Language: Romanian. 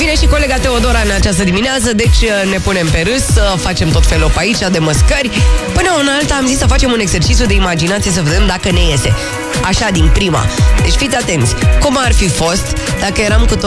mine și colega Teodora în această dimineață, deci ne punem pe râs, facem tot felul pe aici de măscări. Până una alta am zis să facem un exercițiu de imaginație să vedem dacă ne iese. Așa din prima. Deci fiți atenți. Cum ar fi fost dacă eram cu